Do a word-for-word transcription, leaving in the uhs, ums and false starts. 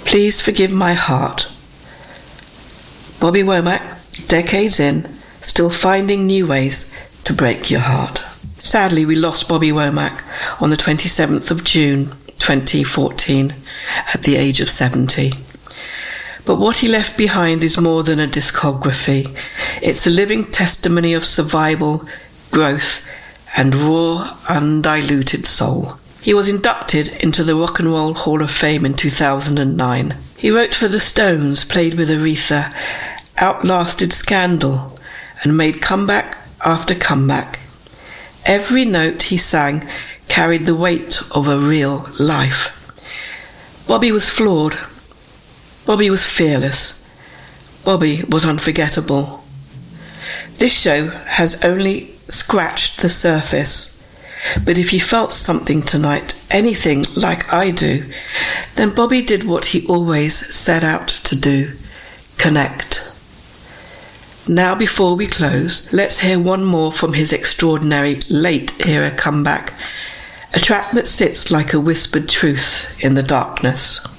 Please Forgive My Heart. Bobby Womack, decades in, still finding new ways to break your heart. Sadly, we lost Bobby Womack on the twenty-seventh of June, twenty fourteen, at the age of seventy. But what he left behind is more than a discography. It's a living testimony of survival, growth, and raw, undiluted soul. He was inducted into the Rock and Roll Hall of Fame in two thousand nine. He wrote for the Stones, played with Aretha, outlasted Scandal, and made comeback after comeback. Every note he sang carried the weight of a real life. Bobby was flawed. Bobby was fearless. Bobby was unforgettable. This show has only scratched the surface. But if you felt something tonight, anything like I do, then Bobby did what he always set out to do: connect. Now, before we close, let's hear one more from his extraordinary late-era comeback, a track that sits like a whispered truth in the darkness.